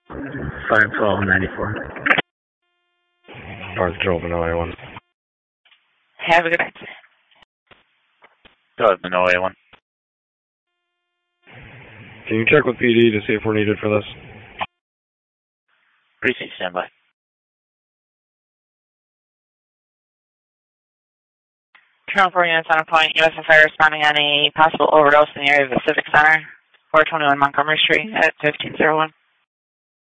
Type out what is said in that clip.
512 and 94. North Joe, Manila 1. Have a good night. Go ahead, Manila 1. Can you check with PD to see if we're needed for this? Precinct standby. Colonel 4 units on a point. USFI responding on a possible overdose in the area of the Civic Center, 421 Montgomery Street at 1501.